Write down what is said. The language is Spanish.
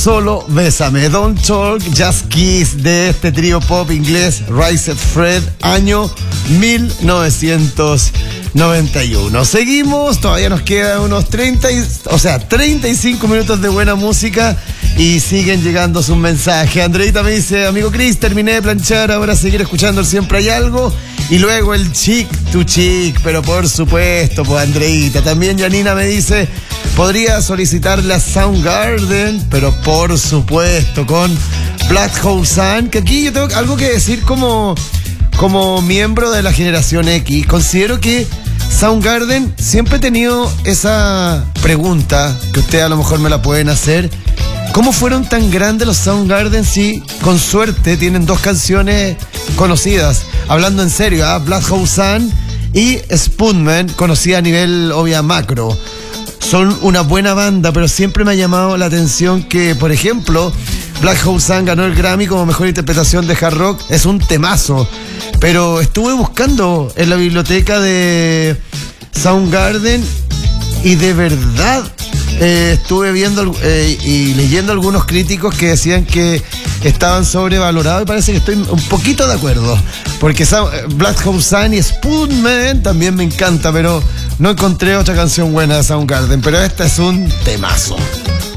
Solo Bésame, Don't Talk, Just Kiss, de este trío pop inglés Rised Fred, año 1991. Seguimos, todavía nos quedan unos 35 minutos de buena música y siguen llegando sus mensajes. Andreita me dice, amigo Chris, terminé de planchar, ahora seguir escuchando el Siempre Hay Algo. Y luego el Chick to Chick, pero por supuesto, pues Andreita. También Janina me dice, podría solicitarle a Soundgarden, pero por supuesto, con Black Hole Sun, que aquí yo tengo algo que decir como miembro de la generación X. Considero que Soundgarden siempre he tenido esa pregunta, que ustedes a lo mejor me la pueden hacer. ¿Cómo fueron tan grandes los Soundgarden si con suerte tienen dos canciones conocidas? Hablando en serio, Black Hole Sun y Spoonman, conocida a nivel obvia macro. Son una buena banda, pero siempre me ha llamado la atención que, por ejemplo, Black Hole Sun ganó el Grammy como mejor interpretación de hard rock. Es un temazo, pero estuve buscando en la biblioteca de Soundgarden y de verdad estuve viendo y leyendo algunos críticos que decían que estaban sobrevalorados, y parece que estoy un poquito de acuerdo, porque Black Hole Sun y Spoonman también me encanta, pero no encontré otra canción buena de Soundgarden, pero esta es un temazo.